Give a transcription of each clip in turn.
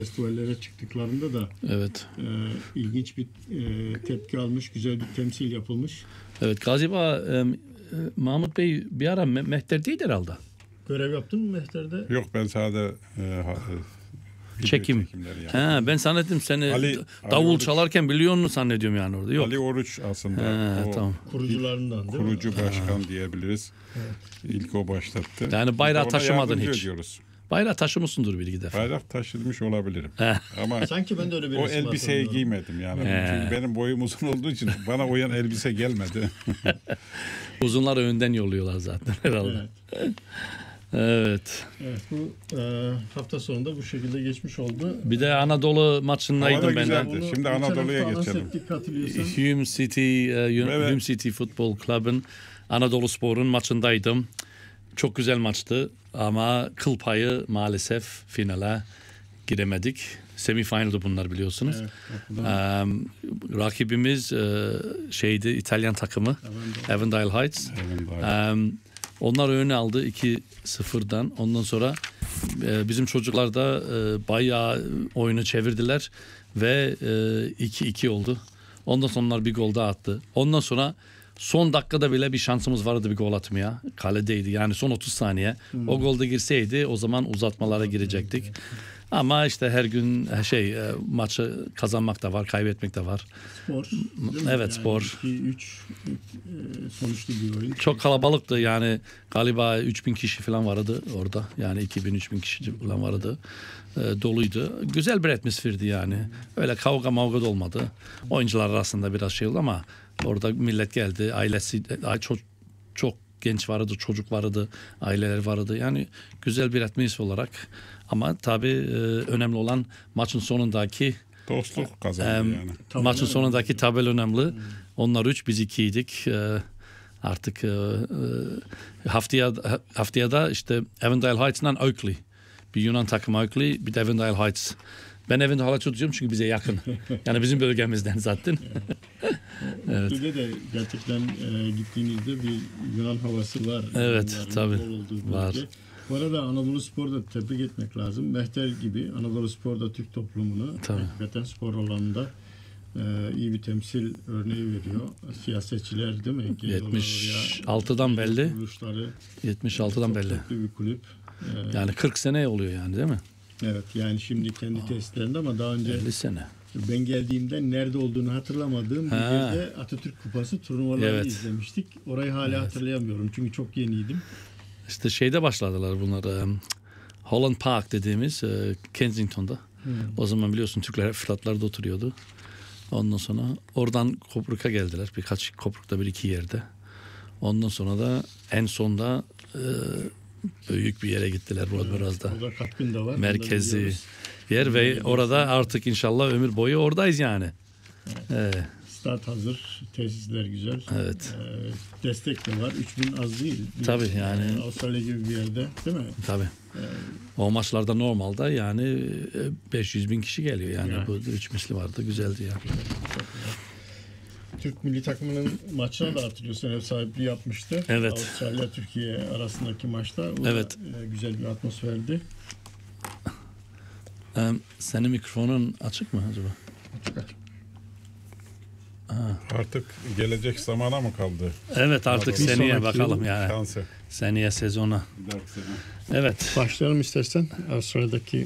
Festivallere çıktıklarında da Evet. ilginç bir tepki almış, güzel bir temsil yapılmış. Evet, galiba Mahmut Bey bir ara Mehter'deydi herhalde. Görev yaptın mı Mehter'de? Yok, ben sadece Çekim. çekimleri yaptım. Ben zannettim seni Ali davul Oruç. çalarken biliyor musun zannediyorum yani orada. Yok. Ali Oruç aslında o Tamam. Kurucularından değil mi? kurucu başkan diyebiliriz. İlk o başlattı. Yani bayrağı Biz de ona taşımadın yardımcı hiç. ediyoruz. Bayrağı taşımışsındır bir iki defa. Bayrak taşımış olabilirim. Ama Sanki ben de öyle bir o resim elbiseyi hatırlıyorum. giymedim yani. Çünkü benim boyum uzun olduğu için bana uyan elbise gelmedi. Uzunları önden yolluyorlar zaten herhalde. Evet. Evet. Evet, bu hafta sonunda bu şekilde geçmiş oldu. Bir de Anadolu maçındaydım Hava da ben de. güzeldi. Şimdi Anadolu'ya geçelim. Katılıyorsan. Hume City Futbol Club'ın Anadolu Spor'un maçındaydım. Çok güzel maçtı ama kıl payı maalesef finale giremedik. Semifinalde bunlar biliyorsunuz. Evet, Rakibimiz İtalyan takımı Avondale Heights. Onlar öne aldı 2-0'dan. Ondan sonra bizim çocuklar da bayağı oyunu çevirdiler ve 2-2 oldu. Ondan sonra onlar bir gol daha attı. Ondan sonra son dakikada bile bir şansımız vardı bir gol atmaya. Kaledeydi yani son 30 saniye. O gol de girseydi o zaman uzatmalara girecektik. Ama işte her gün maçı kazanmak da var, kaybetmek de var. Spor. Evet, yani spor. 2-3 sonuçlu bir oyun. Çok kalabalıktı yani galiba 3000 kişi falan vardı orada. Yani 2000-3000 kişi falan vardı. Doluydu. Güzel bir atmosferdi yani. Öyle kavga mavga da olmadı. Oyuncular arasında biraz şey oldu ama orada millet geldi. Ailesi çok genç vardı, çocuk vardı, aileler vardı. Yani güzel bir atmosfer olarak. Ama tabii önemli olan maçın sonundaki Dostluk kazandı yani. maçın sonundaki tabel önemli. Onlar 3 biz 2'ydik. Artık haftaya da işte Avondale Heights'dan Oakley. Bir Yunan takımı Oakley, bir de Avondale Heights. Ben Avondale Heights'ı tutuyorum çünkü bize yakın. Yani bizim bölgemizden zaten. Evet. Bir de gerçekten gittiğinizde bir Yunan havası var. Evet, tabii. Var. Bu arada Anadolu Spor'da tebrik etmek lazım. Mehter gibi Anadolu Spor'da Türk toplumunu hakikaten spor alanında iyi bir temsil örneği veriyor. Siyasetçiler değil mi? 76'dan belli. 76'dan belli. Bir kulüp. Yani 40 sene oluyor yani değil mi? Evet, yani şimdi kendi tesislerinde ama daha önce 50 sene. Ben geldiğimde nerede olduğunu hatırlamadığım bir yerde Atatürk Kupası turnuvalarını izlemiştik. Orayı hala hatırlayamıyorum çünkü çok yeniydim. İşte şeyde başladılar bunlar. Holland Park dediğimiz Kensington'da. O zaman biliyorsun Türkler flatlarda oturuyordu. Ondan sonra oradan Kobruk'a geldiler. Birkaç Kobruk'ta bir iki yerde. Ondan sonra da en sonda büyük bir yere gittiler Rodberaz'da. Orada katkın da var. Merkezi yer ve orada artık inşallah ömür boyu oradayız yani. Start hazır, tesisler güzel. Evet. Destek de var. 3000 az değil. Tabii yani. Avustralya gibi bir yerde değil mi? Tabii. O maçlarda normalde yani 500 bin kişi geliyor yani. Bu 3 misli vardı. Güzeldi yani. Türk milli takımının maçına da hatırlıyorsun, ev sahipliği yapmıştı. Evet. Avustralya Türkiye arasındaki maçta. O evet. Da, güzel bir atmosferdi. Senin mikrofonun açık mı acaba? Açık. Artık gelecek zamana mı kaldı? Evet, artık seneye bakalım yani. Şansı. Seneye sezona. Evet. Başlayalım istersen. Avustralya'daki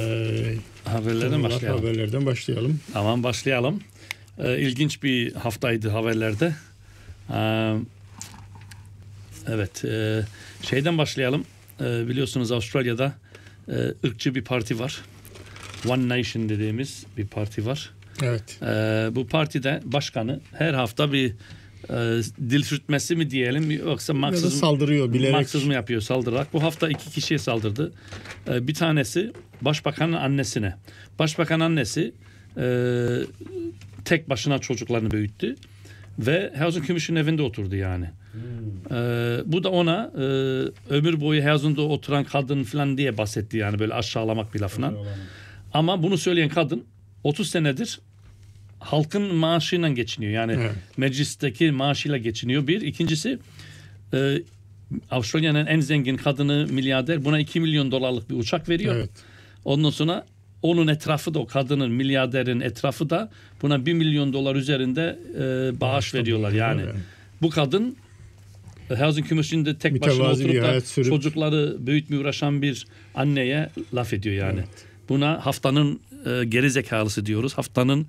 haberlerden başlayalım. Tamam, başlayalım. İlginç bir haftaydı haberlerde. Evet. Şeyden başlayalım. Biliyorsunuz Avustralya'da ırkçı bir parti var. One Nation dediğimiz bir parti var. Evet. Bu partide başkanı her hafta bir dil sürtmesi mi diyelim yoksa saldırıyor bilerek. Maksız mı yapıyor saldırarak. Bu hafta 2 kişiye saldırdı. Bir tanesi başbakanın annesine. Başbakan annesi tek başına çocuklarını büyüttü ve Housing Commission'ın evinde oturdu yani. Bu da ona ömür boyu Housing'da oturan kadın falan diye bahsetti yani, böyle aşağılamak bir lafına. Ama bunu söyleyen kadın 30 senedir halkın maaşıyla geçiniyor. Yani meclisteki maaşıyla geçiniyor. Bir. İkincisi Avustralya'nın en zengin kadını milyarder. Buna $2 milyon bir uçak veriyor. Evet. Ondan sonra onun etrafı da, o kadının, milyarderin etrafı da buna $1 milyon üzerinde bağış veriyorlar yani. Bu kadın Housing Commission'da tek başına oturup da çocukları büyütmeye uğraşan bir anneye laf ediyor yani. Evet. Buna haftanın geri zekalısı diyoruz. Haftanın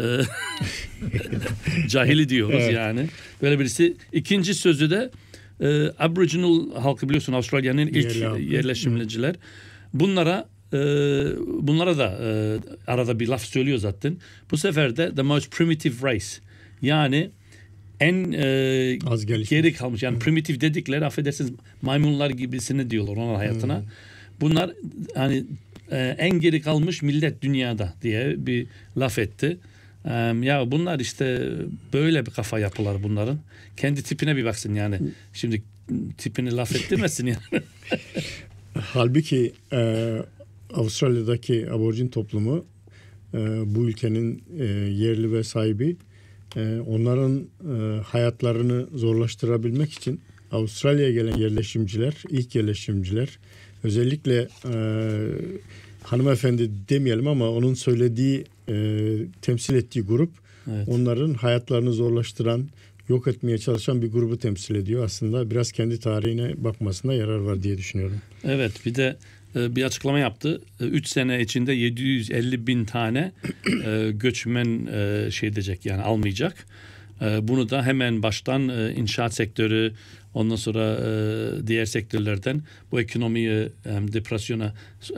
cahili diyoruz yani. Böyle birisi. İkinci sözü de Aboriginal halkı, biliyorsun Avustralya'nın ilk yerleşimciler. Bunlara da arada bir laf söylüyor zaten. Bu sefer de the most primitive race. Yani en geri kalmış. Yani primitive dedikleri, affedersiniz, maymunlar gibisini diyorlar onun hayatına. Bunlar hani en geri kalmış millet dünyada diye bir laf etti. Ya bunlar işte böyle bir kafa yapılar bunların. Kendi tipine bir baksın yani. Şimdi tipini laf ettirmesin yani. Halbuki Avustralya'daki aborjin toplumu bu ülkenin yerli ve sahibi, onların hayatlarını zorlaştırabilmek için Avustralya'ya gelen yerleşimciler, ilk yerleşimciler, özellikle hanımefendi demeyelim ama onun söylediği, temsil ettiği grup, evet, onların hayatlarını zorlaştıran, yok etmeye çalışan bir grubu temsil ediyor. Aslında biraz kendi tarihine bakmasında yarar var diye düşünüyorum. Evet, bir de bir açıklama yaptı. 3 sene içinde 750 bin tane göçmen şey edecek yani almayacak. Bunu da hemen baştan inşaat sektörü, ondan sonra diğer sektörlerden bu ekonomiyi depresyona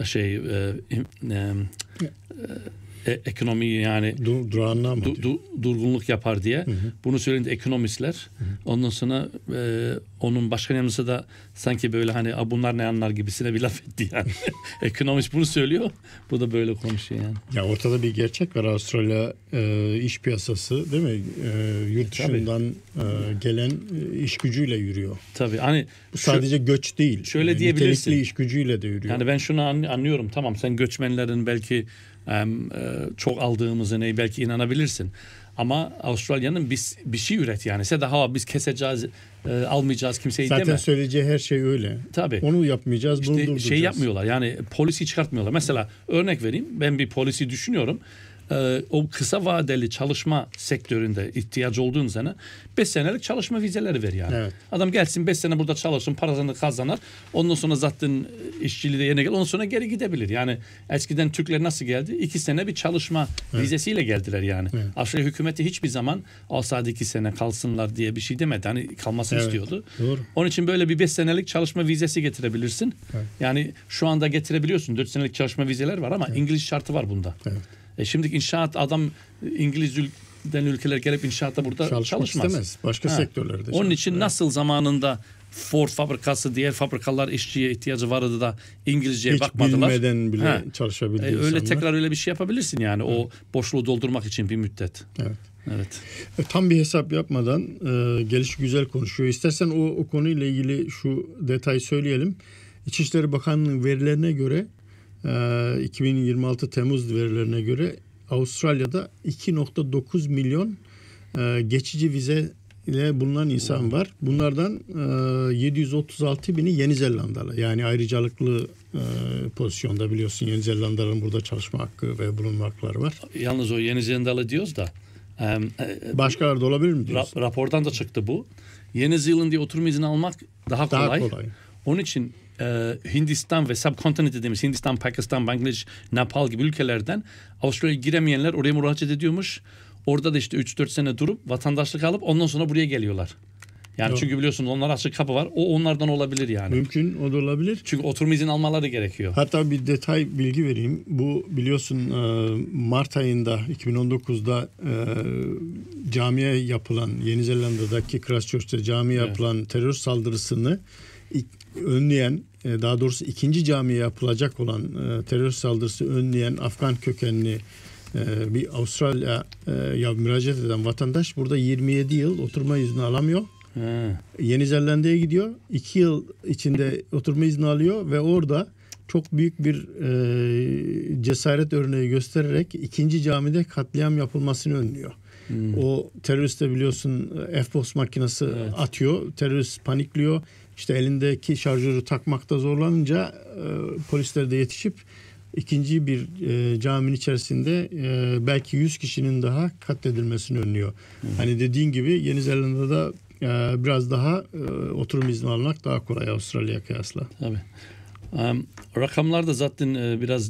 ekonomiyi yani durgunluk yapar diye. Bunu söyledi ekonomistler. Ondan sonra onun başkan yardımcısı da sanki böyle hani bunlar ne anlar gibisine bir laf etti yani. Ekonomist bunu söylüyor. Bu da böyle konuşuyor yani. Ya ortada bir gerçek var. Avustralya iş piyasası değil mi? Yurt dışından gelen iş gücüyle yürüyor. Tabii. Hani bu sadece göç değil. Şöyle diyebilirsin. Nitelikli iş gücüyle de yürüyor. Yani ben şunu anlıyorum. Tamam, sen göçmenlerin belki çok aldığımızı belki inanabilirsin. Ama Avustralya'nın bir şey üret yani. Daha biz keseceğiz, almayacağız kimseyi zaten deme. Zaten söyleyeceği her şey öyle. Tabii. Onu yapmayacağız, bunu işte durduracağız. Şey yapmıyorlar yani, polisi çıkartmıyorlar. Mesela örnek vereyim. Ben bir polisi düşünüyorum. O kısa vadeli çalışma sektöründe ihtiyacı olduğun zaman 5 senelik çalışma vizeleri ver yani. Evet. Adam gelsin 5 sene burada çalışsın, parasını kazanır. Ondan sonra zaten işçiliği de yerine gelir. Ondan sonra geri gidebilir. Yani eskiden Türkler nasıl geldi? 2 sene bir çalışma vizesiyle geldiler yani. Evet. Avustralya hükümeti hiçbir zaman sadece 2 sene kalsınlar diye bir şey demedi. Hani kalmasını istiyordu. Doğru. Onun için böyle bir 5 senelik çalışma vizesi getirebilirsin. Evet. Yani şu anda getirebiliyorsun. 4 senelik çalışma vizeler var ama İngiliz şartı var bunda. Evet. Şimdi inşaat adam İngiliz'den ülkeler gelip inşaatta burada çalışmaz. İstemez. Başka sektörlerde. Onun için nasıl zamanında Ford fabrikası, diğer fabrikalar işçiye ihtiyacı vardı da İngilizceye bakmadılar. Hiç bilmeden bile çalışabildiği insanlar. Öyle tekrar öyle bir şey yapabilirsin yani. O boşluğu doldurmak için bir müddet. Evet. Tam bir hesap yapmadan gelişigüzel konuşuyor. İstersen o konuyla ilgili şu detayı söyleyelim. İçişleri Bakanlığı'nın verilerine göre 2026 Temmuz verilerine göre Avustralya'da 2.9 milyon geçici vize ile bulunan insan var. Bunlardan 736 bini Yeni Zelandalı. Yani ayrıcalıklı pozisyonda, biliyorsun Yeni Zelandalıların burada çalışma hakkı ve bulunma hakları var. Yalnız o Yeni Zelandalı diyoruz da başkaları da olabilir mi diyorsun? Rapordan da çıktı bu. Yeni Zelanda'ya oturma izni almak daha kolay. Onun için Hindistan ve subkontinent dediğimiz Hindistan, Pakistan, Bangladeş, Nepal gibi ülkelerden Avustralya'ya giremeyenler oraya müracaat ediyormuş. Orada da işte 3-4 sene durup vatandaşlık alıp ondan sonra buraya geliyorlar. Yani yok. Çünkü biliyorsun onlar açık kapı var. O onlardan olabilir yani. Mümkün, o da olabilir. Çünkü oturma izni almaları gerekiyor. Hatta bir detay bilgi vereyim. Bu biliyorsun Mart ayında 2019'da camiye yapılan, Yeni Zelanda'daki Christchurch'te camiye yapılan terör saldırısını önleyen, daha doğrusu ikinci camiye yapılacak olan terör saldırısı önleyen Afgan kökenli bir Avustralya'ya müracaat eden vatandaş burada 27 yıl oturma izni alamıyor. Yeni Zelanda'ya gidiyor. 2 yıl içinde oturma izni alıyor ve orada çok büyük bir cesaret örneği göstererek ikinci camide katliam yapılmasını önlüyor. O terörist de biliyorsun F-box makinesi atıyor. Terörist panikliyor. İşte elindeki şarjörü takmakta zorlanınca polisler de yetişip ikinci bir caminin içerisinde belki 100 kişinin daha katledilmesini önlüyor. Hani dediğin gibi Yeni Zelanda'da biraz daha oturum izni almak daha kolay Avustralya'ya kıyasla. Tabii. Rakamlar da zaten biraz